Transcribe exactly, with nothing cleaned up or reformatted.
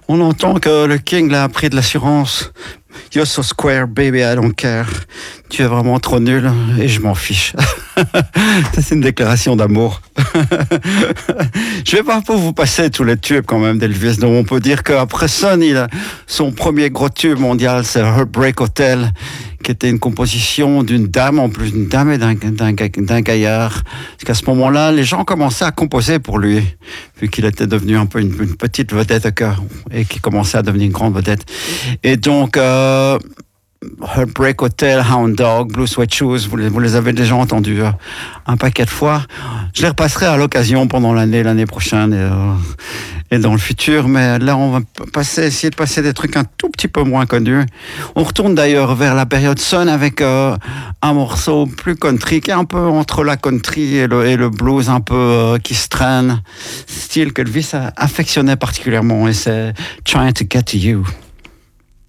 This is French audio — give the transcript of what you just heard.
On entend que le King l'a appris de l'assurance. You're so square, baby, I don't care. Tu es vraiment trop nul et je m'en fiche. Ça, c'est une déclaration d'amour. Je vais pas pour vous passer tous les tubes quand même d'Elvis. Donc on peut dire qu'après Sun, il a son premier gros tube mondial, c'est Heartbreak Hotel, qui était une composition d'une dame, en plus d'une dame et d'un, d'un, d'un gaillard. Parce qu'à ce moment-là, les gens commençaient à composer pour lui, vu qu'il était devenu un peu une, une petite vedette à cœur et qui commençait à devenir une grande vedette. Et donc, euh, Heartbreak Hotel, Hound Dog, Blue Sweat Shoes, vous les, vous les avez déjà entendus euh, un paquet de fois. Je les repasserai à l'occasion pendant l'année, l'année prochaine et, euh, et dans le futur. Mais là, on va passer, essayer de passer des trucs un tout petit peu moins connus. On retourne d'ailleurs vers la période Sun avec euh, un morceau plus country, qui est un peu entre la country et le, et le blues, un peu euh, qui se traîne. Style que Elvis affectionnait particulièrement, et c'est Trying to Get to You.